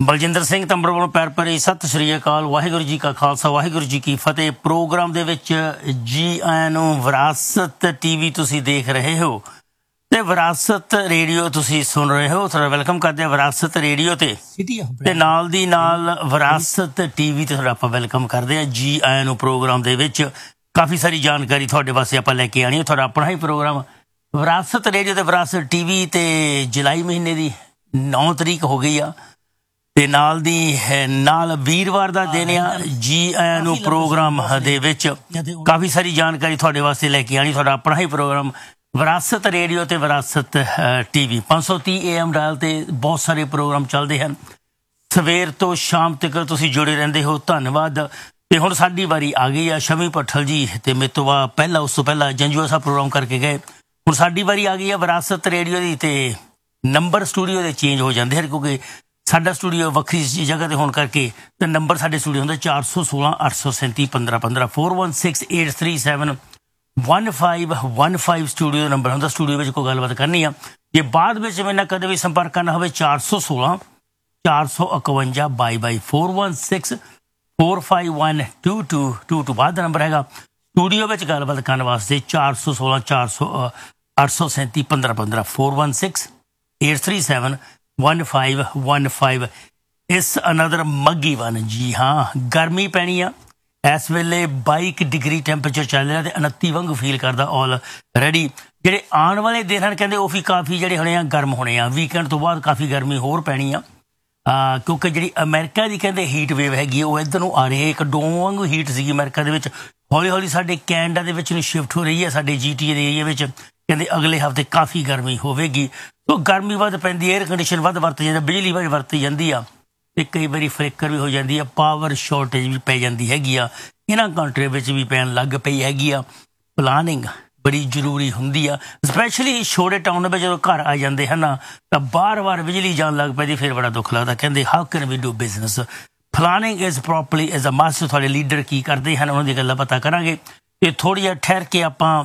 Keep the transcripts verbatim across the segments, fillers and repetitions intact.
ਬਲਜਿੰਦਰ ਸਿੰਘ ਤੰਬੜ ਵੱਲੋਂ ਪੈਰ ਭਰੇ ਸਤਿ ਸ਼੍ਰੀ ਅਕਾਲ। ਵਾਹਿਗੁਰੂ ਜੀ ਕਾ ਖਾਲਸਾ, ਵਾਹਿਗੁਰੂ ਜੀ ਕੀ ਫਤਿਹ। ਪ੍ਰੋਗਰਾਮ ਦੇ ਵਿੱਚ ਜੀ ਆਇਆਂ ਨੂੰ। ਵਿਰਾਸਤ ਟੀਵੀ ਤੁਸੀਂ ਦੇਖ ਰਹੇ ਹੋ ਤੇ ਵਿਰਾਸਤ ਰੇਡੀਓ ਤੁਸੀਂ ਸੁਣ ਰਹੇ ਹੋ। ਤੁਹਾਡਾ ਵੈਲਕਮ ਕਰਦੇ ਹਾਂ ਵਿਰਾਸਤ ਰੇਡੀਓ ਤੇ ਤੇ ਨਾਲ ਦੀ ਨਾਲ ਵਿਰਾਸਤ ਟੀਵੀ ਤੇ ਤੁਹਾਡਾ ਆਪਾਂ ਵੈਲਕਮ ਕਰਦੇ ਹਾਂ। ਜੀ ਆਇਆਂ ਨੂੰ ਪ੍ਰੋਗਰਾਮ ਦੇ ਵਿੱਚ ਕਾਫੀ ਸਾਰੀ ਜਾਣਕਾਰੀ ਤੁਹਾਡੇ ਵਾਸਤੇ ਆਪਾਂ ਲੈ ਕੇ ਆਉਣੀ ਹੈ। ਤੁਹਾਡਾ ਆਪਣਾ ਹੀ ਪ੍ਰੋਗਰਾਮ ਵਿਰਾਸਤ ਰੇਡੀਓ ਤੇ ਵਿਰਾਸਤ ਟੀਵੀ ਤੇ ਜੁਲਾਈ ਮਹੀਨੇ ਦੀ ਨੌ ਤਰੀਕ ਹੋ ਗਈ ਆ ਤੇ ਨਾਲ ਦੀ ਨਾਲ ਵੀਰਵਾਰ ਦਾ ਦਿਨ ਆ। ਜੀ ਆਇਆਂ ਨੂੰ ਪ੍ਰੋਗਰਾਮ ਦੇ ਵਿੱਚ ਕਾਫੀ ਸਾਰੀ ਜਾਣਕਾਰੀ ਤੁਹਾਡੇ ਵਾਸਤੇ ਲੈ ਕੇ ਆਉਣੀ। ਤੁਹਾਡਾ ਆਪਣਾ ਹੀ ਪ੍ਰੋਗਰਾਮ ਵਿਰਾਸਤ ਰੇਡੀਓ ਤੇ ਵਿਰਾਸਤ ਟੀਵੀ ਪੰਜ ਸੌ ਤੀਹ ਏ ਐਮ ਡਾਇਲ ਤੇ ਬਹੁਤ ਸਾਰੇ ਪ੍ਰੋਗਰਾਮ ਚੱਲਦੇ ਹਨ। ਸਵੇਰ ਤੋਂ ਸ਼ਾਮ ਤੱਕ ਤੁਸੀਂ ਜੁੜੇ ਰਹਿੰਦੇ ਹੋ, ਧੰਨਵਾਦ। ਤੇ ਹੁਣ ਸਾਡੀ ਵਾਰੀ ਆ ਗਈ ਆ। ਸ਼ਮੀ ਭੱਠਲ ਜੀ ਤੇ ਮੇਰੇ ਤੋਂ ਬਾਅਦ ਪਹਿਲਾਂ ਉਸ ਤੋਂ ਪਹਿਲਾਂ ਜੰਜੂਆ ਸਾਹਿਬ ਪ੍ਰੋਗਰਾਮ ਕਰਕੇ ਗਏ। ਹੁਣ ਸਾਡੀ ਵਾਰੀ ਆ ਗਈ ਆ ਵਿਰਾਸਤ ਰੇਡੀਓ ਦੀ। ਤੇ ਨੰਬਰ ਸਟੂਡੀਓ ਦੇ ਚੇਂਜ ਹੋ ਜਾਂਦੇ ਹਨ ਕਿਉਂਕਿ ਸਾਡਾ ਸਟੂਡੀਓ ਵੱਖਰੀ ਜਗ੍ਹਾ ਤੇ ਹੋਣ ਕਰਕੇ ਤੇ ਨੰਬਰ ਸਾਡੇ ਸਟੂਡੀਓ ਹੁੰਦਾ ਚਾਰ ਸੌ ਸੋਲਾਂ ਅੱਠ ਸੌ ਸੈਂਤੀ ਪੰਦਰਾਂ ਪੰਦਰਾਂ four one six eight three seven one five one five studio ਦਾ ਨੰਬਰ ਹੁੰਦਾ। ਸਟੂਡੀਓ ਵਿੱਚ ਕੋਈ ਗੱਲਬਾਤ ਕਰਨੀ ਆ। ਜੇ ਬਾਅਦ ਵਿੱਚ ਮੇਰੇ ਨਾਲ ਕਦੇ ਵੀ ਸੰਪਰਕ ਕਰਨਾ ਹੋਵੇ ਚਾਰ ਸੌ ਸੋਲਾਂ ਚਾਰ ਸੌ ਇਕਵੰਜਾ ਬਾਈ ਬਾਈ four one six four five one two to to to ਬਾਅਦ ਦਾ ਨੰਬਰ ਹੈਗਾ। ਸਟੂਡੀਓ ਵਿੱਚ ਗੱਲਬਾਤ ਕਰਨ ਵਾਸਤੇ ਚਾਰ ਸੌ ਸੋਲਾਂ ਚਾਰ ਸੌ ਅੱਠ ਸੌ ਸੈਂਤੀ ਪੰਦਰਾਂ ਪੰਦਰਾਂ four one six eight three seven one five one five ਇਸ ਅਨਦਰ ਮੱਗੀ ਵਨ। ਜੀ ਹਾਂ, ਗਰਮੀ ਪੈਣੀ ਆ ਇਸ ਵੇਲੇ। ਬਾਈ ਡਿਗਰੀ ਟੈਂਪਰੇਚਰ ਚੱਲ ਰਿਹਾ ਤੇ ਉਨੱਤੀ ਵਾਂਗੂ ਫੀਲ ਕਰਦਾ ਆਲ ਰੈਡੀ। ਜਿਹੜੇ ਆਉਣ ਵਾਲੇ ਦਿਨ ਹਨ ਕਹਿੰਦੇ ਉਹ ਵੀ ਕਾਫੀ ਜਿਹੜੇ ਹੋਣੇ ਆ ਗਰਮ ਹੋਣੇ ਆ। ਵੀਕਐਂਡ ਤੋਂ ਬਾਅਦ ਕਾਫੀ ਗਰਮੀ ਹੋਰ ਪੈਣੀ ਆ ਕਿਉਂਕਿ ਜਿਹੜੀ ਅਮਰੀਕਾ ਦੀ ਕਹਿੰਦੇ ਹੀਟ ਵੇਵ ਹੈਗੀ ਉਹ ਇੱਧਰ ਨੂੰ ਆ ਰਹੀ ਹੈ। ਇੱਕ ਡੋਮ ਵਾਂਗੂ ਹੀਟ ਸੀਗੀ ਅਮਰੀਕਾ ਦੇ ਵਿੱਚ, ਹੌਲੀ ਹੌਲੀ ਸਾਡੇ ਕੈਨੇਡਾ ਦੇ ਵਿੱਚ ਨੂੰ ਸ਼ਿਫਟ ਹੋ ਰਹੀ ਹੈ। ਸਾਡੇ ਜੀ ਟੀ ਏ ਦੇ ਏਰੀਏ ਵਿੱਚ ਕਹਿੰਦੇ ਅਗਲੇ ਹਫ਼ਤੇ ਕਾਫੀ ਗਰਮੀ ਹੋਵੇਗੀ। ਸੋ ਗਰਮੀ ਵੱਧ ਪੈਂਦੀ, ਏਅਰ ਕੰਡੀਸ਼ਨ ਵੱਧ ਵਰਤੀ ਜਾਂਦੀ, ਬਿਜਲੀ ਵੱਧ ਵਰਤੀ ਜਾਂਦੀ ਆ ਤੇ ਕਈ ਵਾਰੀ ਫਲੇਕਰ ਵੀ ਹੋ ਜਾਂਦੀ ਆ। ਪਾਵਰ ਸ਼ਾਰਟੇਜ ਵੀ ਪੈ ਜਾਂਦੀ ਹੈਗੀ ਆ। ਇਹਨਾਂ ਕੰਟਰੀ ਵਿੱਚ ਵੀ ਪੈਣ ਲੱਗ ਪਈ ਹੈਗੀ ਆ। ਪਲਾਨਿੰਗ ਬੜੀ ਜ਼ਰੂਰੀ ਹੁੰਦੀ ਆ, ਸਪੈਸ਼ਲੀ ਛੋਟੇ ਟਾਊਨ ਵਿੱਚ ਜਦੋਂ ਘਰ ਆ ਜਾਂਦੇ ਹਨ ਤਾਂ ਬਾਰ ਵਾਰ ਬਿਜਲੀ ਜਾਣ ਲੱਗ ਪੈਂਦੀ, ਫਿਰ ਬੜਾ ਦੁੱਖ ਲੱਗਦਾ। ਕਹਿੰਦੇ how can we do business. Planning is properly is a must. ਤੁਹਾਡੇ ਲੀਡਰ ਕੀ ਕਰਦੇ ਹਨ ਉਹਨਾਂ ਦੀ ਗੱਲਾਂ ਪਤਾ ਕਰਾਂਗੇ ਤੇ ਥੋੜ੍ਹੀ ਜਿਹਾ ਠਹਿਰ ਕੇ ਆਪਾਂ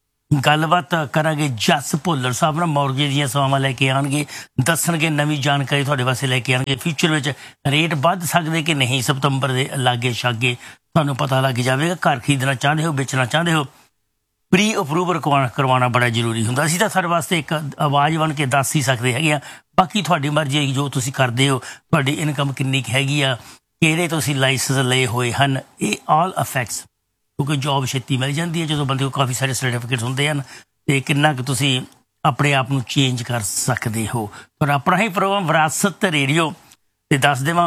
ਗੱਲਬਾਤ ਕਰਾਂਗੇ। ਜਸ ਭੁੱਲਰ ਸਾਹਿਬ ਨਾਲ ਮੌਰਗੇ ਦੀਆਂ ਸੇਵਾਵਾਂ ਲੈ ਕੇ ਆਉਣਗੇ, ਦੱਸਣਗੇ ਨਵੀਂ ਜਾਣਕਾਰੀ ਤੁਹਾਡੇ ਵਾਸਤੇ ਲੈ ਕੇ ਆਉਣਗੇ। ਫਿਊਚਰ ਵਿੱਚ ਰੇਟ ਵੱਧ ਸਕਦੇ ਕਿ ਨਹੀਂ ਸਤੰਬਰ ਦੇ ਲਾਗੇ ਛਾਗੇ ਤੁਹਾਨੂੰ ਪਤਾ ਲੱਗ ਜਾਵੇਗਾ। ਘਰ ਖਰੀਦਣਾ ਚਾਹੁੰਦੇ ਹੋ, ਵੇਚਣਾ ਚਾਹੁੰਦੇ ਹੋ, ਪ੍ਰੀ ਅਪਰੂਵਲ ਕਰਵਾ ਕਰਵਾਉਣਾ ਬੜਾ ਜ਼ਰੂਰੀ ਹੁੰਦਾ। ਅਸੀਂ ਤਾਂ ਸਾਡੇ ਵਾਸਤੇ ਇੱਕ ਆਵਾਜ਼ ਬਣ ਕੇ ਦੱਸ ਹੀ ਸਕਦੇ ਹੈਗੇ ਆ। ਬਾਕੀ ਤੁਹਾਡੀ ਮਰਜ਼ੀ ਹੈ ਜੋ ਤੁਸੀਂ ਕਰਦੇ ਹੋ, ਤੁਹਾਡੀ ਇਨਕਮ ਕਿੰਨੀ ਕੁ ਹੈਗੀ ਆ, ਕਿਹੜੇ ਤੁਸੀਂ ਲਾਇਸੈਂਸ ਲਏ ਹੋਏ ਹਨ, ਇਹ ਆਲ ਅਫੈਕਟਸ। ਕਿਉਂਕਿ ਜੋਬ ਛੇਤੀ ਮਿਲ ਜਾਂਦੀ ਹੈ ਜਦੋਂ ਬੰਦੇ ਕੋਲ ਕਾਫੀ ਸਾਰੇ ਸਰਟੀਫਿਕੇਟਸ ਹੁੰਦੇ ਹਨ ਅਤੇ ਕਿੰਨਾ ਕੁ ਤੁਸੀਂ ਆਪਣੇ ਆਪ ਨੂੰ ਚੇਂਜ ਕਰ ਸਕਦੇ ਹੋ। ਪਰ ਆਪਣਾ ਹੀ ਪ੍ਰੋਗਰਾਮ ਵਿਰਾਸਤ ਰੇਡੀਓ ਅਤੇ ਦੱਸ ਦੇਵਾਂ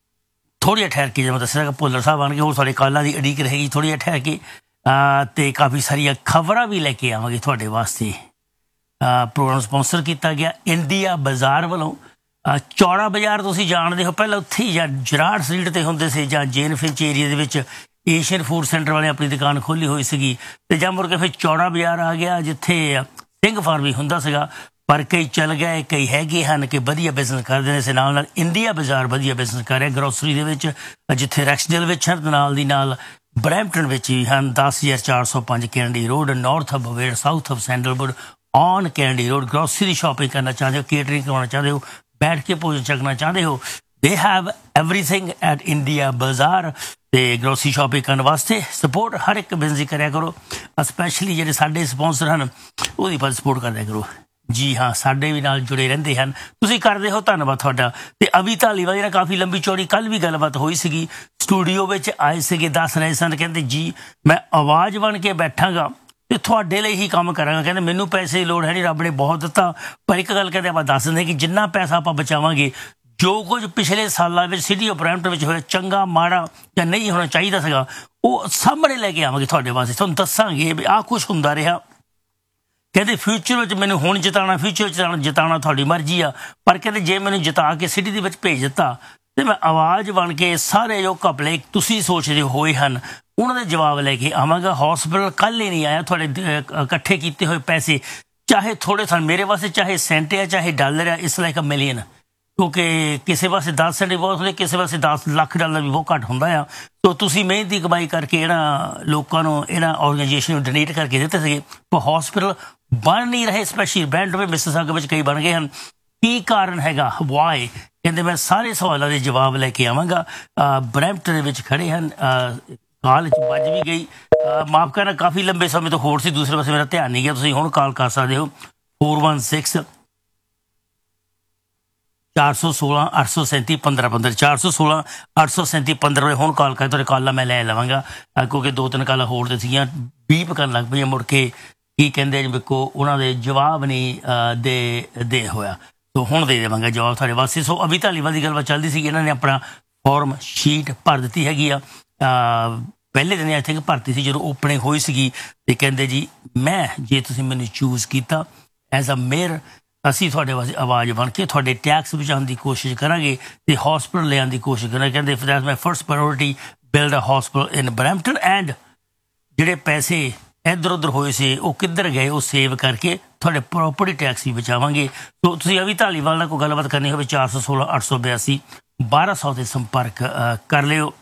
ਥੋੜ੍ਹੀ ਜਿਹੀ ਠਹਿਰ ਕੇ ਜਿਵੇਂ ਦੱਸਿਆ ਭੁੱਲਰ ਸਾਹਿਬ ਆਉਣਗੇ। ਹੋਰ ਸਾਡੇ ਕਾਲਾਂ ਦੀ ਉਡੀਕ ਰਹੇਗੀ ਥੋੜ੍ਹੀ ਜਿਹੀ ਠਹਿਰ ਕੇ ਅਤੇ ਕਾਫੀ ਸਾਰੀਆਂ ਖਬਰਾਂ ਵੀ ਲੈ ਕੇ ਆਵਾਂਗੇ ਤੁਹਾਡੇ ਵਾਸਤੇ। ਪ੍ਰੋਗਰਾਮ ਸਪੋਂਸਰ ਕੀਤਾ ਗਿਆ ਇੰਡੀਆ ਬਾਜ਼ਾਰ ਵੱਲੋਂ। ਚੌੜਾ ਬਾਜ਼ਾਰ ਤੁਸੀਂ ਜਾਣਦੇ ਹੋ, ਪਹਿਲਾਂ ਉੱਥੇ ਹੀ ਜਾਂ ਜਰਾੜ ਸਟਰੀਟ 'ਤੇ ਹੁੰਦੇ ਸੀ ਜਾਂ ਜੇਨ ਫਿੰਚ ਏਰੀਏ ਦੇ ਵਿੱਚ ਏਸ਼ੀਅਨ ਫੂਡ ਸੈਂਟਰ ਵਾਲੇ ਆਪਣੀ ਦੁਕਾਨ ਖੋਲ੍ਹੀ ਹੋਈ ਸੀਗੀ ਅਤੇ ਜਾਂ ਮੁੜ ਕੇ ਫਿਰ ਚੌੜਾ ਬਾਜ਼ਾਰ ਆ ਗਿਆ ਜਿੱਥੇ ਸਿੰਘ ਫਾਰਮ ਵੀ ਹੁੰਦਾ ਸੀਗਾ। ਪਰ ਕਈ ਚੱਲ ਗਏ, ਕਈ ਹੈਗੇ ਹਨ ਕਿ ਵਧੀਆ ਬਿਜ਼ਨਸ ਕਰਦੇ ਨੇ। ਇਸ ਨਾਲ ਨਾਲ ਇੰਡੀਆ ਬਾਜ਼ਾਰ ਵਧੀਆ ਬਿਜ਼ਨਸ ਕਰ ਰਿਹਾ ਗਰੋਸਰੀ ਦੇ ਵਿੱਚ, ਜਿੱਥੇ ਰੈਕਸਡੇਲ ਵਿੱਚ ਹਨ, ਨਾਲ ਦੀ ਨਾਲ ਬਰੈਂਪਟਨ ਵਿੱਚ ਵੀ ਹਨ। ਦਸ ਹਜ਼ਾਰ ਚਾਰ ਸੌ ਪੰਜ Kennedy road, north of ਬਵੇਰ, south of sandalwood on Kennedy road. Grocery the shopping ਕਰਨਾ ਚਾਹੁੰਦੇ ਹੋ, ਕੇਟਰਿੰਗ ਕਰਵਾਉਣਾ ਚਾਹੁੰਦੇ ਹੋ, ਬੈਠ ਕੇ ਭੋਜਨ ਛਕਣਾ ਚਾਹੁੰਦੇ ਹੋ, they have everything at India ਬਾਜ਼ਾਰ। ਅਤੇ ਗਰੋਸਰੀ ਸ਼ਾਪਿੰਗ ਕਰਨ ਵਾਸਤੇ ਸਪੋਰਟ ਹਰ ਇੱਕ ਬਿਜ਼ਨਸ ਕਰਿਆ ਕਰੋ, ਸਪੈਸ਼ਲੀ ਜਿਹੜੇ ਸਾਡੇ ਸਪੋਂਸਰ ਹਨ ਉਹਦੀ ਪਰ ਸਪੋਰਟ ਕਰਦਿਆ ਕਰੋ। ਜੀ ਹਾਂ, ਸਾਡੇ ਵੀ ਨਾਲ ਜੁੜੇ ਰਹਿੰਦੇ ਹਨ, ਤੁਸੀਂ ਕਰਦੇ ਹੋ, ਧੰਨਵਾਦ ਤੁਹਾਡਾ। ਅਤੇ ਅਵੀ ਧਾਲੀਵਾਲ ਜੀ ਨਾਲ ਕਾਫੀ ਲੰਬੀ ਚੌੜੀ ਕੱਲ੍ਹ ਵੀ ਗੱਲਬਾਤ ਹੋਈ ਸੀਗੀ। ਸਟੂਡੀਓ ਵਿੱਚ ਆਏ ਸੀਗੇ, ਦੱਸ ਰਹੇ ਸਨ, ਕਹਿੰਦੇ ਜੀ ਮੈਂ ਆਵਾਜ਼ ਬਣ ਕੇ ਬੈਠਾਂਗਾ ਅਤੇ ਤੁਹਾਡੇ ਲਈ ਹੀ ਕੰਮ ਕਰਾਂਗਾ। ਕਹਿੰਦੇ ਮੈਨੂੰ ਪੈਸੇ ਦੀ ਲੋੜ ਹੈ ਨਹੀਂ, ਰੱਬ ਨੇ ਬਹੁਤ ਦਿੱਤਾ। ਪਰ ਇੱਕ ਗੱਲ ਕਹਿੰਦੇ ਆਪਾਂ ਦੱਸ ਦਿੰਦੇ ਕਿ ਜਿੰਨਾ ਪੈਸਾ ਆਪਾਂ ਬਚਾਵਾਂਗੇ, ਜੋ ਕੁਝ ਪਿਛਲੇ ਸਾਲਾਂ ਵਿੱਚ ਸਿਟੀ ਆਫ ਬਰੈਂਪਟਨ ਵਿੱਚ ਹੋਇਆ ਚੰਗਾ ਮਾੜਾ ਜਾਂ ਨਹੀਂ ਹੋਣਾ ਚਾਹੀਦਾ ਸੀਗਾ, ਉਹ ਸਾਹਮਣੇ ਲੈ ਕੇ ਆਵਾਂਗੇ ਤੁਹਾਡੇ ਵਾਸਤੇ। ਤੁਹਾਨੂੰ ਦੱਸਾਂਗੇ ਵੀ ਆਹ ਕੁਛ ਹੁੰਦਾ ਰਿਹਾ। ਕਹਿੰਦੇ ਫਿਊਚਰ ਵਿੱਚ ਮੈਨੂੰ ਹੁਣ ਜਿਤਾਉਣਾ, ਫਿਊਚਰ ਵਿੱਚ ਜਿਤਾਉਣਾ ਤੁਹਾਡੀ ਮਰਜ਼ੀ ਆ, ਪਰ ਕਹਿੰਦੇ ਜੇ ਮੈਨੂੰ ਜਿਤਾ ਕੇ ਸਿਟੀ ਦੇ ਵਿੱਚ ਭੇਜ ਦਿੱਤਾ ਅਤੇ ਮੈਂ ਆਵਾਜ਼ ਬਣ ਕੇ ਸਾਰੇ ਜੋ ਘਪਲੇ ਤੁਸੀਂ ਸੋਚਦੇ ਹੋਏ ਹਨ ਉਹਨਾਂ ਦੇ ਜਵਾਬ ਲੈ ਕੇ ਆਵਾਂਗਾ। ਹੌਸਪਿਟਲ ਕੱਲ੍ਹ ਹੀ ਨਹੀਂ ਆਇਆ, ਤੁਹਾਡੇ ਇਕੱਠੇ ਕੀਤੇ ਹੋਏ ਪੈਸੇ ਚਾਹੇ ਥੋੜ੍ਹੇ ਸਨ, ਮੇਰੇ ਵਾਸਤੇ ਚਾਹੇ ਸੈਂਟ ਆ ਚਾਹੇ ਡਾਲਰ ਆ, ਇਸ ਲਾਈਕ ਅ ਮਿਲੀਅਨ। ਕਿਉਂਕਿ ਕਿਸੇ ਪਾਸੇ ਦਸ ਸੈਂਟ ਬਹੁਤ ਹੁੰਦੇ, ਕਿਸੇ ਪਾਸੇ ਦਸ ਲੱਖ ਡਾਲਰ ਵੀ ਬਹੁਤ ਘੱਟ ਹੁੰਦਾ ਆ। ਸੋ ਤੁਸੀਂ ਮਿਹਨਤੀ ਕਮਾਈ ਕਰਕੇ ਇਹਨਾਂ ਲੋਕਾਂ ਨੂੰ, ਇਹਨਾਂ ਔਰਗਨਾਈਜੇਸ਼ਨ ਨੂੰ ਡੋਨੇਟ ਕਰਕੇ ਦਿੱਤੇ ਸੀਗੇ, ਪਰ ਹੌਸਪਿਟਲ ਬਣ ਨਹੀਂ ਰਹੇ। ਸਪੈਸ਼ਲੀ ਬੈਂਡ ਵਿੱਚ ਮਿਸਿਸਾਗਾ ਵਿੱਚ ਕਈ ਬਣ ਗਏ ਹਨ। ਕੀ ਕਾਰਨ ਹੈਗਾ, ਵਾਈ? ਕਹਿੰਦੇ ਮੈਂ ਸਾਰੇ ਸਵਾਲਾਂ ਦੇ ਜਵਾਬ ਲੈ ਕੇ ਆਵਾਂਗਾ। ਬਰੈਂਪਟਨ ਦੇ ਵਿੱਚ ਖੜੇ ਹਨ। ਕਾਲ 'ਚ ਵੱਜ ਵੀ ਗਈ, ਮਾਫ਼ ਕਰਨਾ ਕਾਫੀ ਲੰਬੇ ਸਮੇਂ ਤੋਂ ਹੋਰ ਸੀ, ਦੂਸਰੇ ਪਾਸੇ ਮੇਰਾ ਧਿਆਨ ਨਹੀਂ ਗਿਆ। ਤੁਸੀਂ ਹੁਣ ਕਾਲ ਕਰ ਸਕਦੇ ਹੋ ਫੋਰ ਵਨ ਸਿਕਸ ਚਾਰ ਸੌ ਸੋਲਾਂ ਅੱਠ ਸੌ ਸੈਂਤੀ ਪੰਦਰਾਂ ਪੰਦਰਾਂ ਚਾਰ ਸੌ ਸੋਲਾਂ ਅੱਠ ਸੌ ਸੈਂਤੀ ਪੰਦਰਾਂ ਹੁਣ ਕਾਲ ਕਰ। ਤੁਹਾਡੇ ਕਾਲਾਂ ਮੈਂ ਲੈ ਲਵਾਂਗਾ ਕਿਉਂਕਿ ਦੋ ਤਿੰਨ ਕਾਲਾਂ ਹੋਰ ਤੇ ਸੀਗੀਆਂ, ਬੀਪ ਕਰਨ ਲੱਗ ਪਈਆਂ ਮੁੜ ਕੇ। ਕੀ ਕਹਿੰਦੇ ਵੇਖੋ ਉਹਨਾਂ ਦੇ ਜਵਾਬ ਨਹੀਂ ਦੇ ਦੇ ਹੋਇਆ, ਸੋ ਹੁਣ ਦੇ ਦੇਵਾਂਗਾ ਜਵਾਬ ਤੁਹਾਡੇ ਵਾਸਤੇ। ਸੋ ਅਭੀ ਧਾਲੀਵਾਲ ਦੀ ਗੱਲਬਾਤ ਚੱਲਦੀ ਸੀ, ਇਹਨਾਂ ਨੇ ਆਪਣਾ ਫਾਰਮ ਸ਼ੀਟ ਭਰ ਦਿੱਤੀ ਹੈਗੀ ਆ। ਪਹਿਲੇ ਦਿਨ ਆਈ ਥਿੰਕ ਭਰਤੀ ਸੀ ਜਦੋਂ ਓਪਨਿੰਗ ਹੋਈ ਸੀਗੀ, ਤੇ ਕਹਿੰਦੇ ਜੀ ਮੈਂ ਜੇ ਤੁਸੀਂ ਮੈਨੂੰ ਚੂਜ਼ ਕੀਤਾ ਐਜ਼ ਅ ਮੇਅਰ, ਅਸੀਂ ਤੁਹਾਡੇ ਵਾਸਤੇ ਆਵਾਜ਼ ਬਣ ਕੇ ਤੁਹਾਡੇ ਟੈਕਸ ਬਚਾਉਣ ਦੀ ਕੋਸ਼ਿਸ਼ ਕਰਾਂਗੇ ਤੇ ਹੌਸਪਿਟਲ ਲਿਆਉਣ ਦੀ ਕੋਸ਼ਿਸ਼ ਕਰਾਂਗੇ। ਕਹਿੰਦੇ that's my first priority, build a hospital in Brampton, and ਜਿਹੜੇ ਪੈਸੇ ਇੱਧਰ ਉੱਧਰ ਹੋਏ ਸੀ ਉਹ ਕਿੱਧਰ ਗਏ ਉਹ ਸੇਵ ਕਰਕੇ ਤੁਹਾਡੇ ਪ੍ਰੋਪਰਟੀ ਟੈਕਸ ਵੀ ਬਚਾਵਾਂਗੇ। ਸੋ ਤੁਸੀਂ ਅਭੀ ਧਾਲੀਵਾਲ ਨਾਲ ਕੋਈ ਗੱਲਬਾਤ ਕਰਨੀ ਹੋਵੇ ਚਾਰ ਸੌ ਸੋਲਾਂ ਅੱਠ ਸੌ ਬਿਆਸੀ ਬਾਰਾਂ ਸੌ 'ਤੇ ਸੰਪਰਕ ਕਰ ਲਿਓ।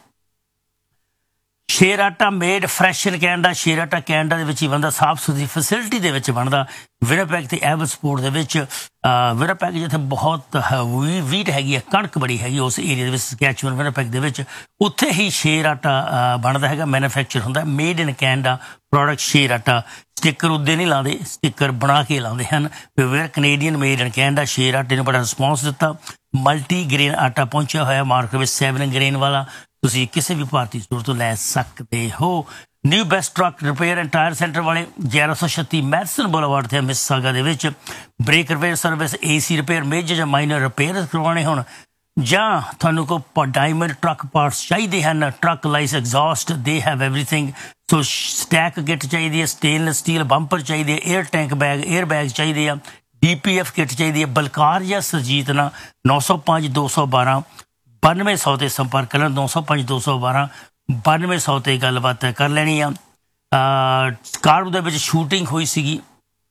ਸ਼ੇਰ ਆਟਾ ਮੇਡ ਫਰੈਸ਼ ਇਨ ਕੈਨੇਡਾ, ਸ਼ੇਰ ਆਟਾ ਕੈਨੇਡਾ ਦੇ ਵਿੱਚ ਹੀ ਬਣਦਾ, ਸਾਫ਼ ਸੁਥਰੀ ਫੈਸਿਲਿਟੀ ਦੇ ਵਿੱਚ ਬਣਦਾ। ਵਿਨਰਪੈਗ ਤੇ ਐਵਲਸਪੋਰਟ ਦੇ ਵਿੱਚ, ਵਿਨਰਪੈਗ ਜਿੱਥੇ ਬਹੁਤ ਵੀਟ ਹੈਗੀ ਹੈ, ਕਣਕ ਬੜੀ ਹੈਗੀ ਉਸ ਏਰੀਆ ਦੇ ਵਿੱਚ, ਸਕੈਚੂਅਨ ਵਿਨਰਪੈਗ ਦੇ ਵਿੱਚ, ਉੱਥੇ ਹੀ ਸ਼ੇਰ ਆਟਾ ਬਣਦਾ ਹੈਗਾ, ਮੈਨੂਫੈਕਚਰ ਹੁੰਦਾ ਮੇਡ ਇਨ ਕੈਨੇਡਾ ਪ੍ਰੋਡਕਟ ਸ਼ੇਰ ਆਟਾ। ਸਟਿੱਕਰ ਉੱਦੇ ਨਹੀਂ ਲਾਉਂਦੇ, ਸਟਿੱਕਰ ਬਣਾ ਕੇ ਲਾਉਂਦੇ ਹਨ। Wear Canadian made in Canada, ਸ਼ੇਰ ਆਟੇ ਨੂੰ ਬੜਾ ਰਿਸਪੌਂਸ ਦਿੱਤਾ। ਮਲਟੀ ਗ੍ਰੇਨ ਆਟਾ ਪਹੁੰਚਿਆ ਹੋਇਆ ਮਾਰਕੀਟ ਵਿੱਚ, ਸੈਵਨ ਗ੍ਰੇਨ ਵਾਲਾ ਤੁਸੀਂ ਕਿਸੇ ਵੀ ਭਾਰਤੀ ਸਟੋਰ ਤੋਂ ਲੈ ਸਕਦੇ ਹੋ। New best truck repair and tyre centre ਵਾਲੇ ਗਿਆਰਾਂ ਸੌ ਛੱਤੀ ਮੈਡੀਸਨ ਬੁਲੇਵਾਰਡ ਤੇ ਮਿਸਿਸਾਗਾ ਦੇ ਵਿੱਚ ਬ੍ਰੇਕ ਰਿਪੇਅਰ ਸਰਵਿਸ, ਏ ਸੀ ਰਿਪੇਅਰ, ਮੇਜਰ ਜਾਂ ਮਾਈਨਰ ਰਿਪੇਅਰ ਕਰਵਾਉਣੇ ਹੋਣ, ਜਾਂ ਤੁਹਾਨੂੰ ਕੋਈ ਡਾਇਮੰਡ ਟਰੱਕ ਪਾਰਟਸ ਚਾਹੀਦੇ ਹਨ, truck ਲਾਈਸ exhaust, they have everything. So stack kit ਚਾਹੀਦੀ ਹੈ, ਸਟੇਨਲੈਸ ਸਟੀਲ ਬੰਪਰ ਚਾਹੀਦੇ, air tank bag, air bag ਚਾਹੀਦੇ ਆ, ਡੀ ਪੀ ਐਫ ਕਿੱਟ ਚਾਹੀਦੀ ਹੈ। ਬਲਕਾਰ ਜਾਂ ਸਰਜੀਤ ਨਾਲ ਨੌ ਸੌ ਪੰਜ ਦੋ ਸੌ ਬਾਰਾਂ ਬਾਨਵੇਂ ਸੌ 'ਤੇ ਸੰਪਰਕ ਕਰਨ, ਨੌ ਸੌ ਪੰਜ ਦੋ ਸੌ ਬਾਰਾਂ ਬਾਨਵੇਂ ਸੌ 'ਤੇ ਗੱਲਬਾਤ ਕਰ ਲੈਣੀ ਆ। ਸਕਾਰਬਰੋ ਦੇ ਵਿੱਚ ਸ਼ੂਟਿੰਗ ਹੋਈ ਸੀਗੀ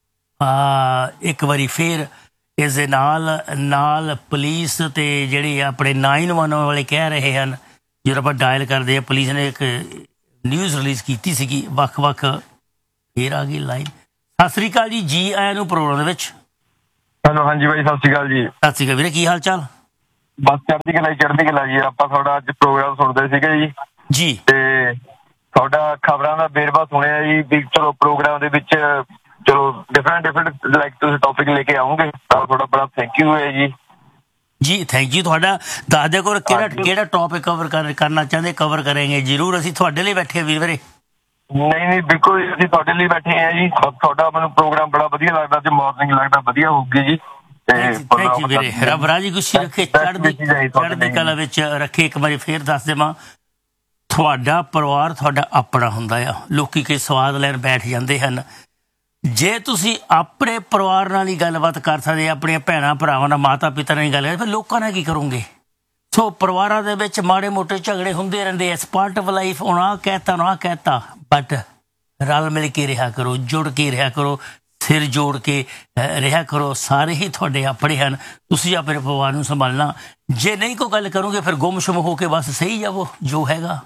ਇੱਕ ਵਾਰੀ ਫੇਰ, ਇਸ ਦੇ ਨਾਲ ਨਾਲ ਪੁਲਿਸ ਤੇ ਜਿਹੜੇ ਆਪਣੇ ਨਾਈਨ ਵਨ ਵਾਲੇ ਕਹਿ ਰਹੇ ਹਨ, ਜਦੋਂ ਆਪਾਂ ਡਾਇਲ ਕਰਦੇ ਆ, ਪੁਲਿਸ ਨੇ ਇੱਕ ਨਿਊਜ਼ ਰਿਲੀਜ਼ ਕੀਤੀ ਸੀਗੀ ਵੱਖ ਵੱਖ। ਫੇਰ ਆ ਗਈ ਲਾਈਨ। ਸਤਿ ਸ੍ਰੀ ਅਕਾਲ ਜੀ, ਜੀ ਆਇਆਂ ਨੂੰ ਪ੍ਰੋਗਰਾਮ ਦੇ ਵਿੱਚ। ਹੈਲੋ, ਹਾਂਜੀ ਬਾਈ, ਸਤਿ ਸ੍ਰੀ ਅਕਾਲ ਜੀ। ਸਤਿ ਸ੍ਰੀ ਅਕਾਲ ਵੀਰੇ, ਕੀ ਹਾਲ ਚਾਲ? ਬਸ ਚੜ੍ਹਦੀ ਕਲਾ ਚੜ੍ਹਦੀ ਕਲਾ ਜੀ। ਆਪਾਂ ਤੁਹਾਡਾ ਅੱਜ ਪ੍ਰੋਗਰਾਮ ਸੁਣਦੇ ਸੀਗੇ ਜੀ ਜੀ, ਤੇ ਤੁਹਾਡਾ ਖਬਰਾਂ ਦਾ ਵੇਰਵਾ ਸੁਣਿਆ ਜੀ ਵੀ ਚਲੋ ਪ੍ਰੋਗਰਾਮ ਦੇ ਵਿੱਚ ਚਲੋ ਡਿਫਰੈਂਟ ਡਿਫਰੈਂਟ ਲਾਈਕ ਤੁਸੀਂ ਟੌਪਿਕ ਲੈ ਕੇ ਆਓਗੇ ਤਾਂ ਤੁਹਾਡਾ ਬੜਾ ਥੈਂਕ ਯੂ ਹੈ ਜੀ। ਜੀ ਥੈਂਕ ਯੂ ਤੁਹਾਡਾ। ਦੱਸ ਦਿਓ ਕੋਲ ਕਿਹੜਾ ਕਿਹੜਾ ਟੌਪਿਕ ਕਵਰ ਕਰਨਾ ਚਾਹੁੰਦੇ, ਕਵਰ ਕਰਾਂਗੇ ਜ਼ਰੂਰ। ਅਸੀਂ ਤੁਹਾਡੇ ਲਈ ਬੈਠੇ ਵੀਰ ਵੀਰੇ। ਨਹੀਂ ਨਹੀਂ ਬਿਲਕੁਲ, ਅਸੀਂ ਤੁਹਾਡੇ ਲਈ ਬੈਠੇ ਹਾਂ ਜੀ। ਤੁਹਾਡਾ ਮੈਨੂੰ ਪ੍ਰੋਗਰਾਮ ਬੜਾ ਵਧੀਆ ਲੱਗਦਾ ਤੇ ਮਾਰਨਿੰਗ ਲੱਗਦਾ ਵਧੀਆ ਹੋਊਗੀ ਜੀ। ਥੈਂਕ ਯੂ ਵੀਰੇ, ਰੱਬ ਰਾਜੀ ਖੁਸ਼ੀ ਰੱਖੇ, ਚੜ੍ਹਦੀ ਚੜ੍ਹਦੀ ਕਲਾ ਵਿੱਚ ਰੱਖੇ। ਇੱਕ ਵਾਰੀ ਫੇਰ ਦੱਸ ਦੇਵਾਂ, ਤੁਹਾਡਾ ਪਰਿਵਾਰ ਤੁਹਾਡਾ ਆਪਣਾ ਹੁੰਦਾ ਆ। ਲੋਕੀ ਕਈ ਸਵਾਦ ਲੈਣ ਬੈਠ ਜਾਂਦੇ ਹਨ। ਜੇ ਤੁਸੀਂ ਆਪਣੇ ਪਰਿਵਾਰ ਨਾਲ ਹੀ ਗੱਲਬਾਤ ਕਰ ਸਕਦੇ, ਆਪਣੀਆਂ ਭੈਣਾਂ ਭਰਾਵਾਂ ਨਾਲ, ਮਾਤਾ ਪਿਤਾ ਨਾਲ ਹੀ ਗੱਲ ਕਰ, ਫਿਰ ਲੋਕਾਂ ਨਾਲ ਕੀ ਕਰੋਗੇ? ਸੋ ਪਰਿਵਾਰਾਂ ਦੇ ਵਿੱਚ ਮਾੜੇ ਮੋਟੇ ਝਗੜੇ ਹੁੰਦੇ ਰਹਿੰਦੇ, ਐਸ ਪਾਰਟ ਆਫ ਲਾਈਫ। ਹੁਣ ਆਹ ਕਹਿਤਾ ਨਾ ਆਹ ਕਹਿਤਾ, ਬਟ ਰਲ ਮਿਲ ਕੇ ਰਿਹਾ ਕਰੋ, ਜੁੜ ਕੇ ਰਿਹਾ ਕਰੋ, ਸਿਰ ਜੋੜ ਕੇ ਰਿਹਾ ਕਰੋ। ਸਾਰੇ ਹੀ ਤੁਹਾਡੇ ਆਪਣੇ ਹਨ, ਤੁਸੀਂ ਆਪਣੇ ਪਰਿਵਾਰ ਨੂੰ ਸੰਭਾਲਣਾ। ਜੇ ਨਹੀਂ ਕੋਈ ਗੱਲ ਕਰੋਗੇ ਫਿਰ ਗੁੰਮਸ਼ੁਮ ਹੋ ਕੇ ਬਸ ਸਹੀ ਜਾਵੋ ਜੋ ਹੈਗਾ।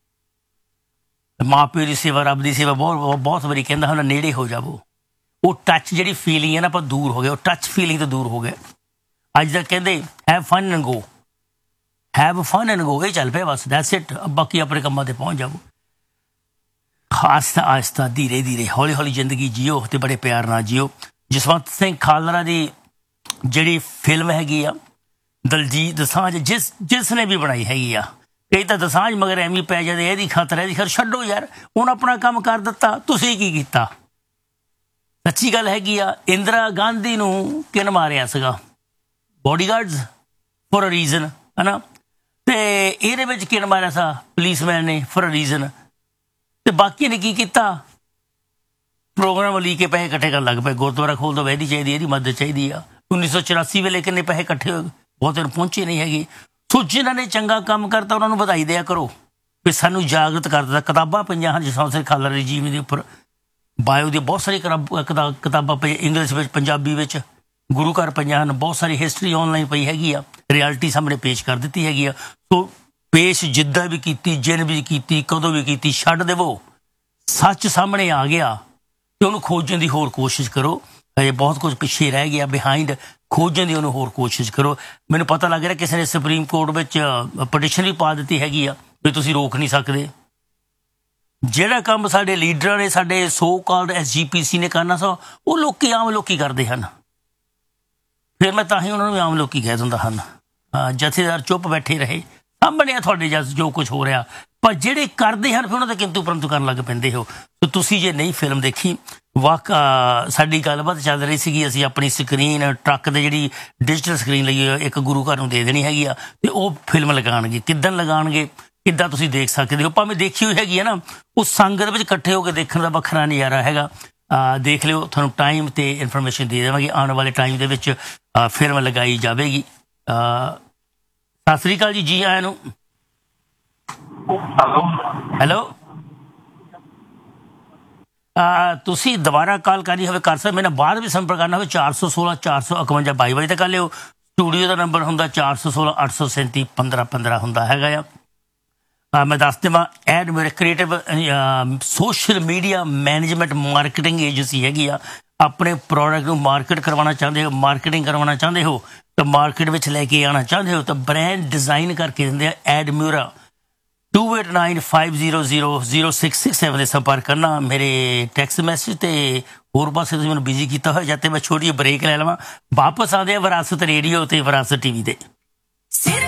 ਮਾਂ ਪਿਓ ਦੀ ਸੇਵਾ, ਰੱਬ ਦੀ ਸੇਵਾ, ਬਹੁਤ ਬਹੁਤ ਵਾਰੀ ਕਹਿੰਦਾ ਹੁੰਦਾ ਨੇੜੇ ਹੋ ਜਾਵੋ। ਉਹ ਟੱਚ ਜਿਹੜੀ ਫੀਲਿੰਗ ਹੈ ਨਾ, ਆਪਾਂ ਦੂਰ ਹੋ ਗਏ, ਉਹ ਟੱਚ ਫੀਲਿੰਗ ਤੋਂ ਦੂਰ ਹੋ ਗਏ। ਅੱਜ ਤੱਕ ਕਹਿੰਦੇ have fun and go, have fun and go, ਇਹ ਚੱਲ ਪਿਆ ਬਸ, ਦੈਟਸ ਇਟ। ਬਾਕੀ ਆਪਣੇ ਕੰਮਾਂ ਤੇ ਪਹੁੰਚ ਜਾਵੋ। ਆਸਤਾ ਆਸਤਾ, ਧੀਰੇ ਧੀਰੇ, ਹੌਲੀ ਹੌਲੀ ਜ਼ਿੰਦਗੀ ਜੀਓ ਤੇ ਬੜੇ ਪਿਆਰ ਨਾਲ ਜੀਓ। ਜਸਵੰਤ ਸਿੰਘ ਖਾਲੜਾ ਦੀ ਜਿਹੜੀ ਫਿਲਮ ਹੈਗੀ ਆ ਦਲਜੀਤ ਦੋਸਾਂਝ, ਜਿਸ ਜਿਸ ਨੇ ਵੀ ਬਣਾਈ ਹੈਗੀ ਆ, ਕਈ ਤਾਂ ਦੋਸਾਂਝ ਮਗਰ ਐਵੇਂ ਪੈ ਜਾਂਦੇ, ਇਹਦੀ ਖਾਤਰ ਇਹਦੀ ਖਾਤਰ। ਛੱਡੋ ਯਾਰ, ਹੁਣ ਆਪਣਾ ਕੰਮ ਕਰ ਦਿੱਤਾ, ਤੁਸੀਂ ਕੀ ਕੀਤਾ? ਸੱਚੀ ਗੱਲ ਹੈਗੀ ਆ। ਇੰਦਰਾ ਗਾਂਧੀ ਨੂੰ ਕਿਹਨ ਮਾਰਿਆ ਸੀਗਾ? ਬੋਡੀਗਾਰਡਸ ਫॉर ਅ ਰੀਜ਼ਨ, ਹੈ ਨਾ। ਤੇ ਇਹਦੇ ਵਿੱਚ ਕਿਹਨ ਮਾਰਿਆ ਸਾ? ਪੁਲਿਸਮੈਨ ਨੇ, ਫॉर ਅ ਰੀਜ਼ਨ। ਤੇ ਬਾਕੀ ਨੇ ਕੀ ਕੀਤਾ? ਪ੍ਰੋਗਰਾਮ ਲਈ ਕੇ ਪੈਸੇ ਇਕੱਠੇ ਕਰਨ ਲੱਗ ਪਏ, ਗੁਰਦੁਆਰਾ ਖੋਲ ਦੋ, ਇਹਦੀ ਚਾਹੀਦੀ, ਇਹਦੀ ਮਦਦ ਚਾਹੀਦੀ ਆ। ਉੱਨੀ ਸੌ ਚੁਰਾਸੀ ਵੇਲੇ ਕਿੰਨੇ ਪੈਸੇ ਇਕੱਠੇ ਹੋਏ, ਬਹੁਤ ਪਹੁੰਚੇ ਨਹੀਂ ਹੈਗੇ। ਸੋ ਜਿਨ੍ਹਾਂ ਨੇ ਚੰਗਾ ਕੰਮ ਕਰਤਾ ਉਹਨਾਂ ਨੂੰ ਵਧਾਈ ਦਿਆ ਕਰੋ ਵੀ ਸਾਨੂੰ ਜਾਗਰਤ ਕਰ ਦਿੱਤਾ। ਕਿਤਾਬਾਂ ਪਈਆਂ ਹਨ ਜਸਵੰਤ ਸਿੰਘ ਖਾਲੜਾ ਦੀ ਜੀਵਨੀ ਦੇ ਉੱਪਰ, ਬਾਇਓ ਦੀਆਂ ਬਹੁਤ ਸਾਰੀ ਕਿਤਾਬਾਂ ਪਈਆਂ, ਇੰਗਲਿਸ਼ ਵਿੱਚ, ਪੰਜਾਬੀ ਵਿੱਚ, ਗੁਰੂ ਘਰ ਪਈਆਂ ਹਨ। ਬਹੁਤ ਸਾਰੀ ਹਿਸਟਰੀ ਔਨਲਾਈਨ ਪਈ ਹੈਗੀ ਆ, ਰਿਐਲਿਟੀ ਸਾਹਮਣੇ ਪੇਸ਼ ਕਰ ਦਿੱਤੀ ਹੈਗੀ ਆ। ਸੋ ਪੇਸ਼ ਜਿੱਦਾਂ ਵੀ ਕੀਤੀ, ਜਿਨ ਵੀ ਕੀਤੀ, ਕਦੋਂ ਵੀ ਕੀਤੀ, ਛੱਡ ਦੇਵੋ। ਸੱਚ ਸਾਹਮਣੇ ਆ ਗਿਆ ਤੇ ਉਹਨੂੰ ਖੋਜਣ ਦੀ ਹੋਰ ਕੋਸ਼ਿਸ਼ ਕਰੋ। ਅਜੇ ਬਹੁਤ ਕੁਝ ਪਿੱਛੇ ਰਹਿ ਗਿਆ, ਬਿਹਾਈਂਡ ਖੋਜਣ ਦੀ ਉਹਨੂੰ ਹੋਰ ਕੋਸ਼ਿਸ਼ ਕਰੋ। ਮੈਨੂੰ ਪਤਾ ਲੱਗ ਰਿਹਾ ਕਿਸੇ ਨੇ ਸੁਪਰੀਮ ਕੋਰਟ ਵਿੱਚ ਪਟੀਸ਼ਨ ਵੀ ਪਾ ਦਿੱਤੀ ਹੈਗੀ ਆ ਵੀ ਤੁਸੀਂ ਰੋਕ ਨਹੀਂ ਸਕਦੇ। ਜਿਹੜਾ ਕੰਮ ਸਾਡੇ ਲੀਡਰਾਂ ਨੇ, ਸਾਡੇ ਸੋ ਕਾਲਡ ਐਸ ਜੀ ਪੀ ਸੀ ਨੇ ਕਰਨਾ ਸਾ, ਉਹ ਲੋਕੀ ਆਮ ਲੋਕੀ ਕਰਦੇ ਹਨ। ਫਿਰ ਮੈਂ ਤਾਂ ਹੀ ਉਹਨਾਂ ਨੂੰ ਵੀ ਆਮ ਲੋਕੀ ਕਹਿ ਦਿੰਦਾ ਹਨ। ਜਥੇਦਾਰ ਚੁੱਪ ਬੈਠੇ ਰਹੇ, ਸਾਹਮਣੇ ਆ ਤੁਹਾਡੇ ਜਸ ਜੋ ਕੁਝ ਹੋ ਰਿਹਾ, ਪਰ ਜਿਹੜੇ ਕਰਦੇ ਹਨ ਫਿਰ ਉਹਨਾਂ ਦੇ ਕਿੰਤੂ ਪਰੰਤੂ ਕਰਨ ਲੱਗ ਪੈਂਦੇ ਹੋ। ਤਾਂ ਤੁਸੀਂ ਜੇ ਨਹੀਂ ਫਿਲਮ ਦੇਖੀ, ਵਾਕ ਸਾਡੀ ਗੱਲਬਾਤ ਚੱਲ ਰਹੀ ਸੀਗੀ, ਅਸੀਂ ਆਪਣੀ ਸਕਰੀਨ ਟਰੱਕ ਦੇ ਜਿਹੜੀ ਡਿਜੀਟਲ ਸਕਰੀਨ ਲਈ ਇੱਕ ਗੁਰੂ ਘਰ ਨੂੰ ਦੇ ਦੇਣੀ ਹੈਗੀ ਆ, ਅਤੇ ਉਹ ਫਿਲਮ ਲਗਾਉਣਗੇ। ਕਿੱਦਣ ਲਗਾਉਣਗੇ, ਕਿੱਦਾਂ ਤੁਸੀਂ ਦੇਖ ਸਕਦੇ ਹੋ। ਭਾਵੇਂ ਦੇਖੀ ਹੋਈ ਹੈਗੀ ਹੈ ਨਾ, ਉਹ ਸੰਗਤ ਵਿੱਚ ਇਕੱਠੇ ਹੋ ਕੇ ਦੇਖਣ ਦਾ ਵੱਖਰਾ ਨਜ਼ਾਰਾ ਹੈਗਾ। ਦੇਖ ਲਿਓ, ਤੁਹਾਨੂੰ ਟਾਈਮ ਤੇ ਇਨਫੋਰਮੇਸ਼ਨ ਦੇ ਦੇਵਾਂਗੇ। ਆਉਣ ਵਾਲੇ ਟਾਈਮ ਦੇ ਵਿੱਚ ਫਿਲਮ ਲਗਾਈ ਜਾਵੇਗੀ। ਸਤਿ ਸ੍ਰੀ ਅਕਾਲ ਜੀ, ਜੀ ਆਇਆਂ ਨੂੰ। ਹੈਲੋ, ਤੁਸੀਂ ਦੁਬਾਰਾ ਕਾਲ ਕਰਨੀ ਹੋਵੇ ਕਰ ਸਕਦੇ, ਮੇਰੇ ਨਾਲ ਬਾਅਦ ਵੀ ਸੰਪਰਕ ਕਰਨਾ ਹੋਵੇ ਚਾਰ ਸੌ ਸੋਲਾਂ ਚਾਰ ਸੌ ਇਕਵੰਜਾ ਬਾਈ ਵਜੇ ਤੱਕ ਕਰ ਲਿਓ। ਸਟੂਡੀਓ ਦਾ ਨੰਬਰ ਹੁੰਦਾ ਚਾਰ ਸੌ ਸੋਲਾਂ ਅੱਠ ਸੌ ਸੈਂਤੀ ਪੰਦਰਾਂ ਪੰਦਰਾਂ ਹੁੰਦਾ ਹੈਗਾ ਆ। ਮੈਂ ਦੱਸ ਦੇਵਾਂ, ਐਡ ਮੇਰੇ creative social media management marketing agency ਹੈਗੀ ਆ। ਆਪਣੇ ਪ੍ਰੋਡਕਟ ਨੂੰ ਮਾਰਕੀਟ ਕਰਵਾਉਣਾ ਚਾਹੁੰਦੇ ਹੋ, ਮਾਰਕੀਟਿੰਗ ਕਰਵਾਉਣਾ ਚਾਹੁੰਦੇ ਹੋ, ਤਾਂ ਮਾਰਕੀਟ ਵਿੱਚ ਲੈ ਕੇ ਆਉਣਾ ਚਾਹੁੰਦੇ ਹੋ, ਤਾਂ ਬ੍ਰਾਂਡ ਡਿਜ਼ਾਈਨ ਕਰਕੇ ਦਿੰਦੇ ਆ ਐਡਮਿਊਰਾ। To eight nine five zero zero zero six six seven 'ਤੇ ਸੰਪਰਕ ਕਰਨਾ। ਮੇਰੇ ਟੈਕਸਟ ਮੈਸੇਜ ਅਤੇ ਹੋਰ ਪਾਸੇ ਤੁਸੀਂ ਮੈਨੂੰ ਬਿਜ਼ੀ ਕੀਤਾ ਹੋਇਆ, ਜਦ ਤੇ ਮੈਂ ਛੋਟੀ ਜਿਹੀ ਬ੍ਰੇਕ ਲੈ ਲਵਾਂ। ਵਾਪਸ ਆਉਂਦੇ ਆ ਵਿਰਾਸਤ ਰੇਡੀਓ ਅਤੇ ਵਿਰਾਸਤ ਟੀ ਵੀ 'ਤੇ।